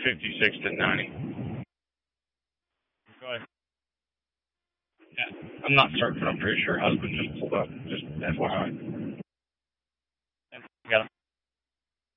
56 to 90. Go ahead. Yeah. I'm not certain, but I'm pretty sure husband means, but just FYI.